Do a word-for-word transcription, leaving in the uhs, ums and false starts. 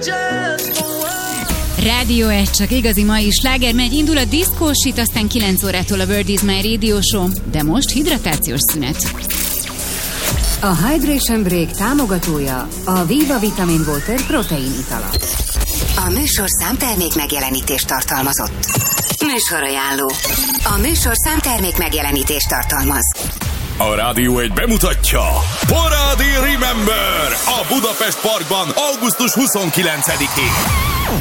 Rádió egy, csak igazi mai sláger megy, indul a diszkósít, aztán kilenc órától a World is My Radio Show, de most hidratációs szünet. A Hydration Break támogatója a Viva Vitamin Water protein itala. A műsor számtermék megjelenítést tartalmazott. Műsorajánló. A műsor számtermék megjelenítést tartalmaz. A Rádió egy bemutatja Parádi Remember a Budapest Parkban augusztus huszonkilencedikén.